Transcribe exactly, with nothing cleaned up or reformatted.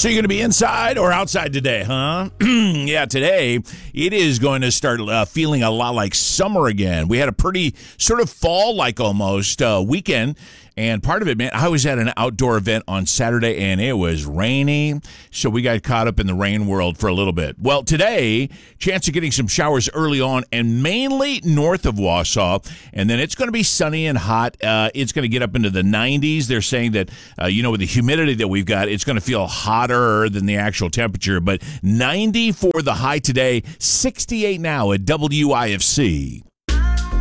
So you're going to be inside or outside today, huh? Yeah, today it is going to start uh, feeling a lot like summer again. We had a pretty sort of fall-like almost uh, weekend. And part of it, man, I was at an outdoor event on Saturday, and it was rainy, so we got caught up in the rain world for a little bit. Well, today, chance of getting some showers early on, and mainly north of Wausau, and then it's going to be sunny and hot. Uh, it's going to get up into the nineties. They're saying that, uh, you know, with the humidity that we've got, it's going to feel hotter than the actual temperature, but ninety for the high today, sixty-eight now at W I F C.